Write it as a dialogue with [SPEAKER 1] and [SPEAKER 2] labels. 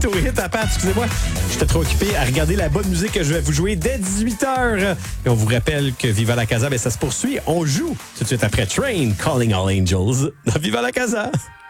[SPEAKER 1] suite au hit à Pat. Excusez-moi, j'étais trop occupé à regarder la bonne musique que je vais vous jouer dès 18h. Et on vous rappelle que Viva la Casa, ça se poursuit. On joue tout de suite après Train, Calling All Angels. Viva la Casa!